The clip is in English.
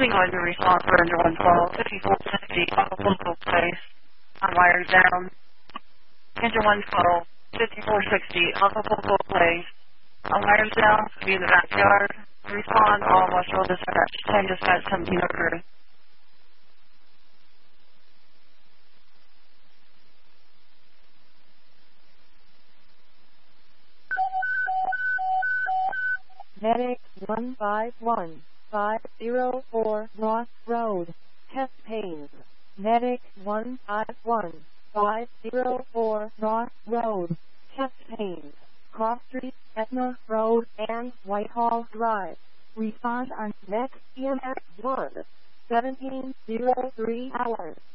waiting on your response for engine 112, 5460, off of local place, on wires down. Engine 112, 5460, off of local place, on wires down, be in the backyard. Respond, all Westfield dispatch, 10 dispatch, 1703. Medic 151504 Ross Road, chest pains. Medic 151504 Ross Road, chest pains. Cross Street, Etna Road, and Whitehall Drive. Respond on next EMS 1, 1703 hours.